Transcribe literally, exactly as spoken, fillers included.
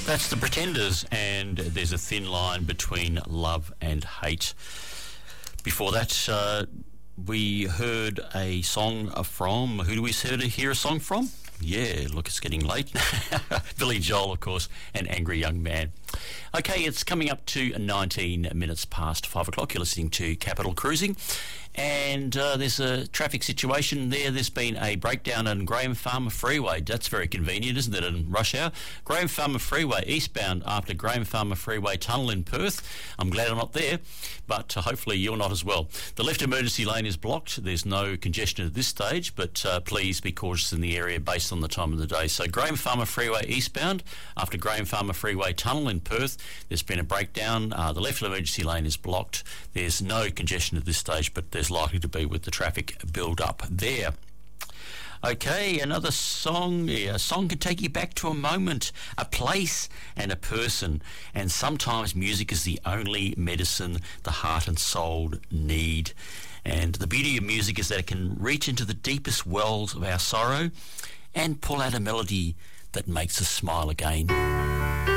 That's the Pretenders, and there's a thin line between love and hate. Before that, uh, we heard a song from, who do we hear a song from? Yeah, look, it's getting late. Billy Joel, of course, and Angry Young Man. Okay, it's coming up to nineteen minutes past five o'clock. You're listening to Capital Cruising. And uh, there's a traffic situation there. There's been a breakdown on Graham Farmer Freeway. That's very convenient, isn't it, in rush hour? Graham Farmer Freeway, eastbound after Graham Farmer Freeway Tunnel in Perth. I'm glad I'm not there, but uh, hopefully you're not as well. The left emergency lane is blocked. There's no congestion at this stage, but uh, please be cautious in the area based on the time of the day. So Graham Farmer Freeway eastbound after Graham Farmer Freeway Tunnel in Perth. There's been a breakdown. Uh, the left emergency lane is blocked. There's no congestion at this stage, but there's likely to be with the traffic build up there. Okay, another song. Yeah, a song can take you back to a moment, a place and a person, and sometimes music is the only medicine the heart and soul need. And the beauty of music is that it can reach into the deepest wells of our sorrow and pull out a melody that makes us smile again.